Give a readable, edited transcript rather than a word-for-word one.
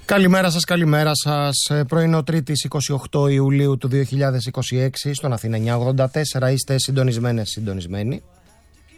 Καλημέρα σας. Πρωινό Τρίτης 28 Ιουλίου του 2026 στον Αθήνα 984. Είστε συντονισμένοι.